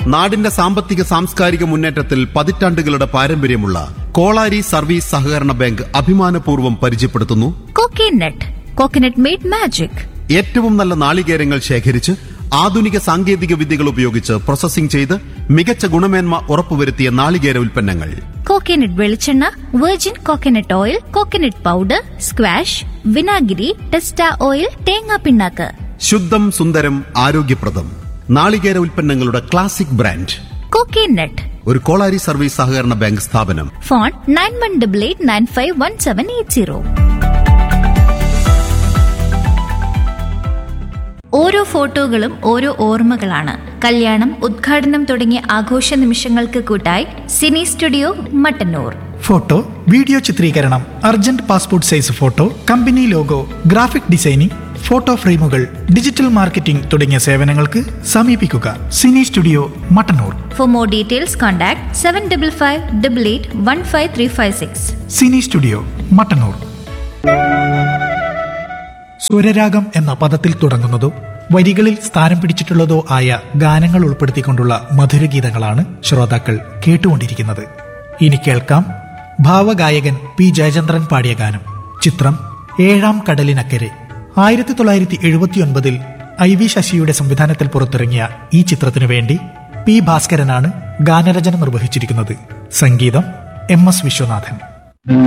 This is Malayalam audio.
നാടിന്റെ സാമ്പത്തിക സാംസ്കാരിക മുന്നേറ്റത്തിൽ പതിറ്റാണ്ടുകളുടെ പാരമ്പര്യമുള്ള കോളാരി സർവീസ് സഹകരണ ബാങ്ക് അഭിമാനപൂർവ്വം പരിചയപ്പെടുത്തുന്നു കോക്കനട്ട്. Coconut made magic. ഏറ്റവും നല്ല നാളികേരങ്ങൾ ശേഖരിച്ച് ആധുനിക സാങ്കേതിക വിദ്യകൾ ഉപയോഗിച്ച് പ്രോസസ്സിംഗ് ചെയ്ത് മികച്ച ഗുണമേന്മ ഉറപ്പുവരുത്തിയ നാളികേര ഉൽപ്പന്നങ്ങൾ. കോക്കനട്ട് വെളിച്ചെണ്ണ, virgin coconut oil, coconut powder, squash, വിനാഗിരി, ടെസ്റ്റ ഓയിൽ, തേങ്ങാ പിണ്ണാക്ക്. ശുദ്ധം, സുന്ദരം, ആരോഗ്യപ്രദം നാളികേര ഉൽപ്പന്നങ്ങളുടെ ക്ലാസിക് ബ്രാൻഡ് കോക്കനട്ട്. ഒരു കോളാരി സർവീസ് സഹകരണ ബാങ്ക് സ്ഥാപനം. ഫോൺ 9188951780. ഓരോ ഫോട്ടോകളും ഓരോ ഓർമ്മകളാണ്. കല്യാണം, ഉദ്ഘാടനം തുടങ്ങിയ ആഘോഷ നിമിഷങ്ങൾക്ക് കൂട്ടായി Sini studio Mattannur. Photo, video ചിത്രീകരണം, urgent passport size photo, company logo, graphic designing, photo ഫ്രെയിമുകൾ, ഡിജിറ്റൽ മാർക്കറ്റിംഗ് തുടങ്ങിയ സേവനങ്ങൾക്ക് സമീപിക്കുക Sini studio Mattannur. For more details contact 7555881536. Sini studio Mattannur. സ്വരരാഗം എന്ന പദത്തിൽ തുടങ്ങുന്നതോ വരികളിൽ സ്ഥാനം പിടിച്ചിട്ടുള്ളതോ ആയ ഗാനങ്ങൾ ഉൾപ്പെടുത്തിക്കൊണ്ടുള്ള മധുരഗീതങ്ങളാണ് ശ്രോതാക്കൾ കേട്ടുകൊണ്ടിരിക്കുന്നത്. ഇനി കേൾക്കാം ഭാവഗായകൻ പി ജയചന്ദ്രൻ പാടിയ ഗാനം. ചിത്രം ഏഴാം കടലിനക്കരെ. 1979 IV ശശിയുടെ സംവിധാനത്തിൽ പുറത്തിറങ്ങിയ ഈ ചിത്രത്തിനു വേണ്ടി പി ഭാസ്കരനാണ് ഗാനരചന നിർവഹിച്ചിരിക്കുന്നത്. സംഗീതം MS വിശ്വനാഥൻ.